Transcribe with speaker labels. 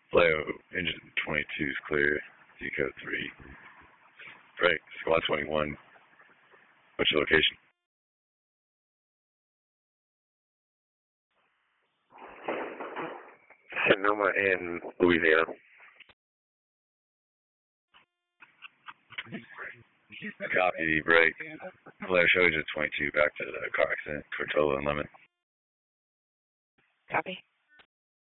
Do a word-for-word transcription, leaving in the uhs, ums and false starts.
Speaker 1: Fleo, engine twenty-two is clear. Deco three. Break, squad twenty-one. What's your location?
Speaker 2: Sonoma in Louisiana.
Speaker 1: Copy, break. Fleo, show engine twenty-two back to the car accident. Cortola and Lemon.
Speaker 3: Copy.